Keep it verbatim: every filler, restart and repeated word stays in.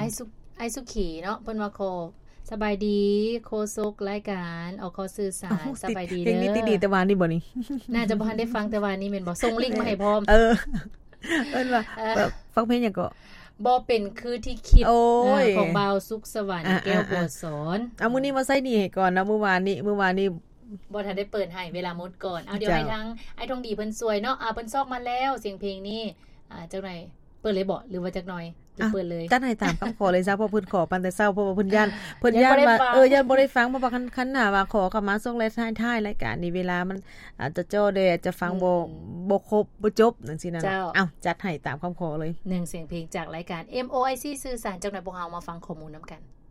อ้สุไอ้สุขีเนาะเพิ่นว่าขอสบายดีโคศกรายการเอาขอสื่อสารสบายดีเด้อเพลงนี้ติดดีแต่ว่านี่บ่นี่น่าจะบ่ทันได้ฟังแต่ว่านี่แม่นบ่ส่งลิงก์มาให้พร้อมเออเพิ่นว่าแบบฟังเพลงหยังก็บ่เป็นคือที่คิดของบ่าวสุขสวรรค์แก้วบัวสอนเอามื้อนี้มาใส่นี่ให้ก่อนนะเมื่อวานนี้เมื่อวานนี้บ่ทันได้เปิดให้เวลาหมดก่อนเอาเดี๋ยวให้ทั้งไอ้ทองดีเพิ่นสวยเนาะอ่าเพิ่นซอกมาแล้วเสียงเพลงนี้อ่าจักหน่อยเปิดเลยบ่หรือว่าจักหน่อยเปิดเลยจัดให้ตามคำขอเลยซะเพราะเพิ่นขอปันแต่เช้าเพราะว่าเพิ่นย่านเพิ่นย่านว่าเออย่านบ่ได้ฟังเพราะว่าคันๆน่ะว่าขอเข้ามาส่งรายท้ายๆรายการนี้เวลามันอาจจะจ่อเด้จะฟังบ่บ่ครบบ่จบจังซี่นั่นอ้าวจัดให้ตามคำขอเลยหนึ่งเสียงเพลงจากรายการ เอ็ม โอ ไอ ซี สื่อสารจักหน่อยพวกเฮามาฟังข้อมูลนำกัน